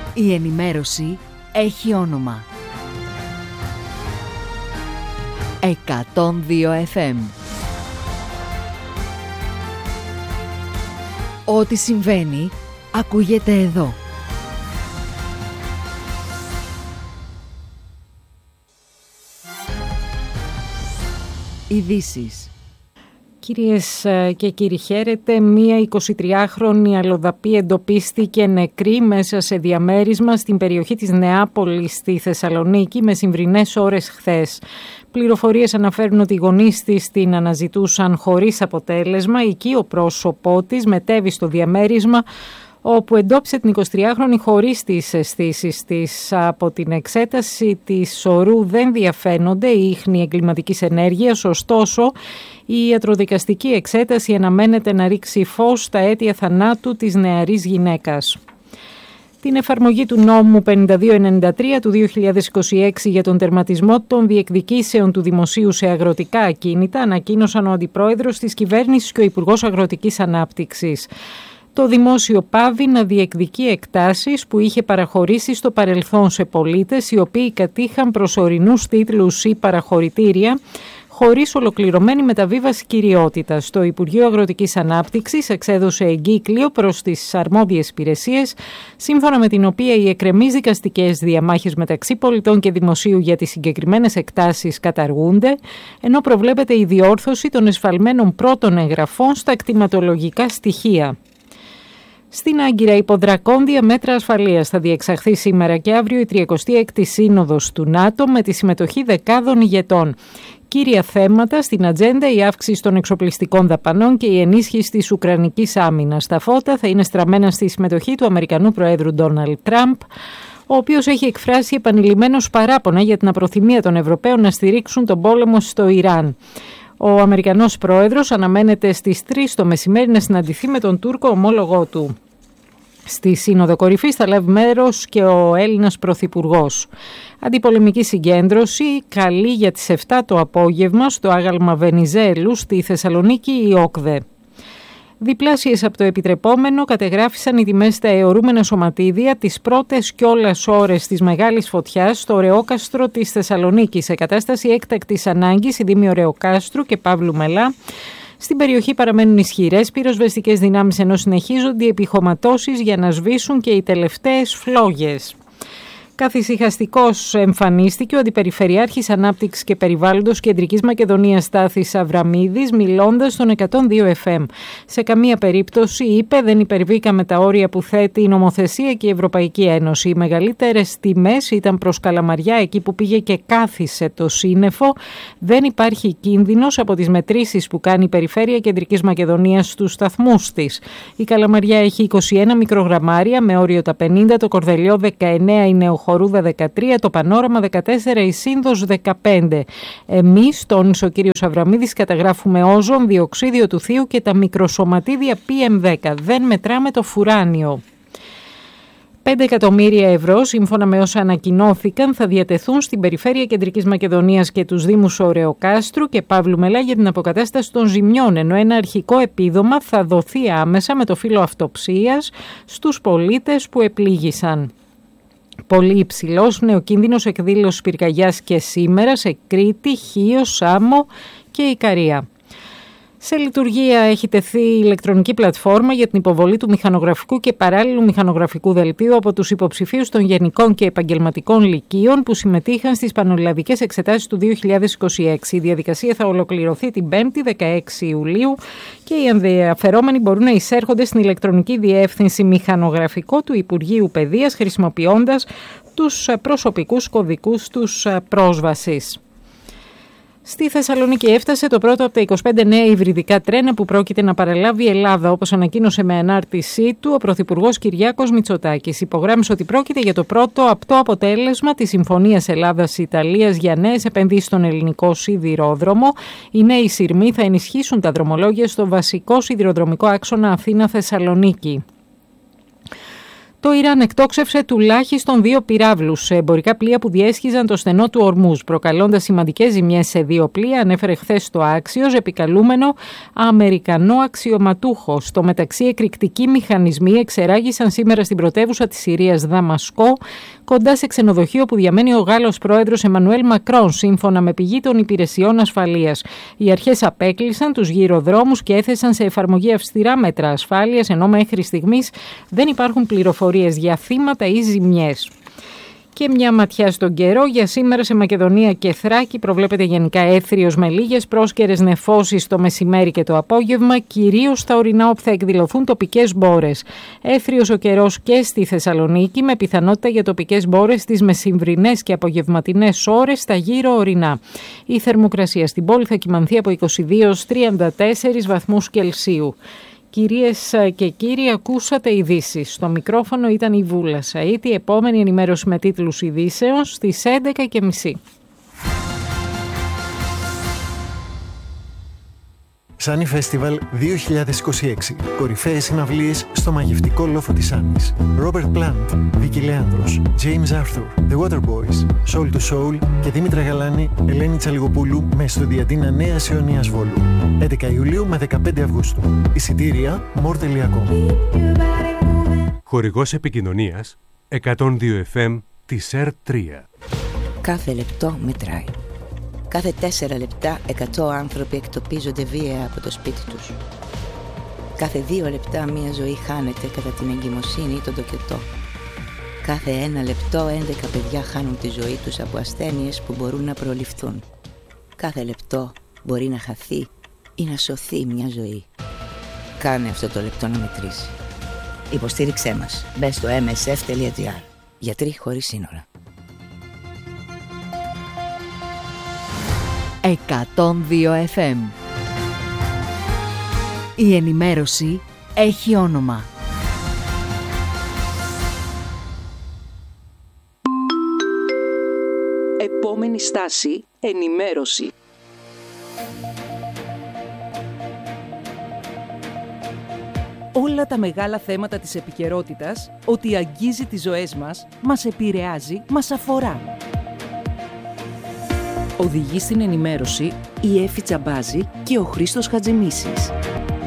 Η ενημέρωση έχει όνομα. 102 FM. Ό,τι συμβαίνει, ακούγεται εδώ. Ειδήσεις. Κυρίες και κύριοι, χαίρετε. Μία 23χρονη αλλοδαπή εντοπίστηκε νεκρή μέσα σε διαμέρισμα στην περιοχή της Νεάπολης στη Θεσσαλονίκη με συμβρινές ώρες χθες. Πληροφορίες αναφέρουν ότι οι γονείς της την αναζητούσαν χωρίς αποτέλεσμα. Εκεί ο πρόσωπό της μετέβη στο διαμέρισμα, όπου εντόπισε την 23χρονη χωρίς τις αισθήσεις της. Από την εξέταση της ορού δεν διαφαίνονται ίχνη εγκληματικής ενέργειας, ωστόσο η ιατροδικαστική εξέταση αναμένεται να ρίξει φως στα αίτια θανάτου της νεαρής γυναίκας. Την εφαρμογή του νόμου 5293 του 2026 για τον τερματισμό των διεκδικήσεων του δημοσίου σε αγροτικά ακίνητα ανακοίνωσαν ο Αντιπρόεδρος της Κυβέρνησης και ο Υπουργός Αγροτικής Ανάπτυξης. Το δημόσιο πάβει να διεκδικεί εκτάσεις που είχε παραχωρήσει στο παρελθόν σε πολίτες οι οποίοι κατήχαν προσωρινούς τίτλους ή παραχωρητήρια χωρίς ολοκληρωμένη μεταβίβαση κυριότητας. Το Υπουργείο Αγροτικής Ανάπτυξης εξέδωσε εγκύκλιο προς τις αρμόδιες υπηρεσίες, σύμφωνα με την οποία οι εκκρεμείς δικαστικές διαμάχες μεταξύ πολιτών και δημοσίου για τις συγκεκριμένες εκτάσεις καταργούνται, ενώ προβλέπεται η διόρθωση των εσφαλμένων πρώτων εγγραφών στα κτηματολογικά στοιχεία. Στην Άγκυρα, υπό δρακόντια μέτρα ασφαλείας, θα διεξαχθεί σήμερα και αύριο η 36η Σύνοδος του ΝΑΤΟ με τη συμμετοχή δεκάδων ηγετών. Κύρια θέματα στην ατζέντα: η αύξηση των εξοπλιστικών δαπανών και η ενίσχυση της ουκρανικής άμυνας. Τα φώτα θα είναι στραμμένα στη συμμετοχή του Αμερικανού Προέδρου Ντόναλντ Τραμπ, ο οποίος έχει εκφράσει επανειλημμένως παράπονα για την απροθυμία των Ευρωπαίων να στηρίξουν τον πόλεμο στο Ιράν. Ο Αμερικανός Πρόεδρος αναμένεται στις 3 το μεσημέρι να συναντηθεί με τον Τούρκο ομόλογό του. Στη Σύνοδο Κορυφής θα λάβει μέρος και ο Έλληνας Πρωθυπουργός. Αντιπολεμική συγκέντρωση καλεί για τις 7 το απόγευμα στο άγαλμα Βενιζέλου στη Θεσσαλονίκη η ΟΚΔΕ. Διπλάσιες από το επιτρεπόμενο κατεγράφησαν οι τιμές στα αιωρούμενα σωματίδια τις πρώτες κιόλας ώρες της μεγάλης φωτιάς στο Ρεόκαστρο της Θεσσαλονίκης. Σε κατάσταση έκτακτης ανάγκης, οι δήμοι Ρεοκάστρου και Παύλου Μελά στην περιοχή παραμένουν ισχυρές πυροσβεστικές δυνάμεις, ενώ συνεχίζονται οι επιχωματώσεις για να σβήσουν και οι τελευταίες φλόγες. Καθησυχαστικός εμφανίστηκε ο Αντιπεριφερειάρχης Ανάπτυξης και Περιβάλλοντος Κεντρικής Μακεδονίας Στάθης Αβραμίδης, μιλώντας στον 102 FM. Σε καμία περίπτωση, είπε, δεν υπερβήκαμε τα όρια που θέτει η νομοθεσία και η Ευρωπαϊκή Ένωση. Οι μεγαλύτερες τιμές ήταν προς Καλαμαριά, εκεί που πήγε και κάθισε το σύννεφο. Δεν υπάρχει κίνδυνος από τις μετρήσεις που κάνει η Περιφέρεια Κεντρικής Μακεδονίας στους σταθμούς της. Η Καλαμαριά έχει 21 μικρογραμμάρια με όριο τα 50, το Κορδελιό 19, η Νεοχορούδα 13, το Πανόραμα 14, η Σύνδος 15. Εμείς, τόνισε ο κύριος Αβραμίδης, καταγράφουμε όζον, διοξίδιο του θείου και τα μικροσωματίδια PM10. Δεν μετράμε το φουράνιο. 5 εκατομμύρια ευρώ, σύμφωνα με όσα ανακοινώθηκαν, θα διατεθούν στην Περιφέρεια Κεντρικής Μακεδονίας και τους Δήμους Ωρεοκάστρου και Παύλου Μελά για την αποκατάσταση των ζημιών, ενώ ένα αρχικό επίδομα θα δοθεί άμεσα με το φύλλο αυτοψίας στους πολίτες που επλήγησαν. Πολύ υψηλός είναι ο κίνδυνος εκδήλωσης πυρκαγιάς και σήμερα σε Κρήτη, Χίο, Σάμο και Ικαρία. Σε λειτουργία έχει τεθεί η ηλεκτρονική πλατφόρμα για την υποβολή του μηχανογραφικού και παράλληλου μηχανογραφικού δελτίου από τους υποψηφίους των γενικών και επαγγελματικών λυκείων που συμμετείχαν στις πανελλαδικές εξετάσεις του 2026. Η διαδικασία θα ολοκληρωθεί την 5η 16 Ιουλίου και οι ενδιαφερόμενοι μπορούν να εισέρχονται στην ηλεκτρονική διεύθυνση μηχανογραφικό του Υπουργείου Παιδείας χρησιμοποιώντας τους προσωπικούς κωδικούς τους πρόσβασης. Στη Θεσσαλονίκη έφτασε το πρώτο από τα 25 νέα υβριδικά τρένα που πρόκειται να παραλάβει η Ελλάδα, όπως ανακοίνωσε με ανάρτησή του ο Πρωθυπουργός Κυριάκος Μητσοτάκης. Υπογράμμισε ότι πρόκειται για το πρώτο απτό αποτέλεσμα της Συμφωνίας Ελλάδας-Ιταλίας για νέες επενδύσεις στον ελληνικό σιδηρόδρομο. Οι νέοι σειρμοί θα ενισχύσουν τα δρομολόγια στο βασικό σιδηροδρομικό άξονα Αθήνα-Θεσσαλονίκη. Το Ιράν εκτόξευσε τουλάχιστον 2 πυράβλους σε εμπορικά πλοία που διέσχιζαν το στενό του Ορμούζ, προκαλώντας σημαντικές ζημιές σε 2 πλοία, ανέφερε χθες το Άξιος, επικαλούμενο Αμερικανό αξιωματούχο. Στο μεταξύ, εκρηκτικοί μηχανισμοί εξεράγησαν σήμερα στην πρωτεύουσα της Συρίας, Δαμασκό, κοντά σε ξενοδοχείο που διαμένει ο Γάλλος πρόεδρος Εμμανουέλ Μακρόν, σύμφωνα με πηγή των υπηρεσιών ασφαλείας. Οι αρχές απέκλεισαν τους γυροδρόμους και έθεσαν σε εφαρμογή αυστηρά μέτρα ασφάλειας, ενώ μέχρι στιγμής δεν υπάρχουν πληροφορίες για θύματα ή ζημιές. Και μια ματιά στον καιρό. Για σήμερα σε Μακεδονία και Θράκη προβλέπεται γενικά έθριος με λίγες πρόσκαιρες νεφώσεις το μεσημέρι και το απόγευμα, κυρίως στα ορεινά όπου θα εκδηλωθούν τοπικές μπόρες. Έθριος ο καιρός και στη Θεσσαλονίκη, με πιθανότητα για τοπικές μπόρες στις μεσημβρινές και απογευματινές ώρες στα γύρω ορεινά. Η θερμοκρασία στην πόλη θα κυμανθεί από 22-34 βαθμούς Κελσίου. Κυρίες και κύριοι, ακούσατε ειδήσεις. Στο μικρόφωνο ήταν η Βούλα Σαΐτη. Η επόμενη ενημέρωση με τίτλους ειδήσεων στις 11:30. Sunny Festival 2026. Κορυφαίες συναυλίες στο μαγευτικό λόφο της Σάνης. Robert Plant, Βίκη Λέανδρος, James Arthur, The Waterboys, Soul to Soul και Δήμητρα Γαλάνη, Ελένη Τσαλιγοπούλου με Στοντιαντίνα Νέας Ιωνίας Βόλου. 11 Ιουλίου με 15 Αυγούστου. Εισιτήρια more.com. Χορηγός επικοινωνίας 102 FM της R3. Κάθε λεπτό μετράει. Κάθε 4 λεπτά 100 άνθρωποι εκτοπίζονται βία από το σπίτι τους. Κάθε 2 λεπτά μία ζωή χάνεται κατά την εγκυμοσύνη ή τον τοκετό. Κάθε 1 λεπτό 11 παιδιά χάνουν τη ζωή τους από ασθένειες που μπορούν να προληφθούν. Κάθε λεπτό μπορεί να χαθεί ή να σωθεί μια ζωή. Κάνε αυτό το λεπτό να μετρήσει. Υποστήριξέ μας. Μπες στο msf.gr. Γιατροί χωρίς σύνορα. 102 FM. Η ενημέρωση έχει όνομα. Επόμενη στάση, ενημέρωση. Όλα τα μεγάλα θέματα της επικαιρότητας, ότι αγγίζει τις ζωές μας επηρεάζει, μας αφορά. Οδηγεί στην ενημέρωση η Έφη Τσαμπάζη και ο Χρήστος Χατζημίσης.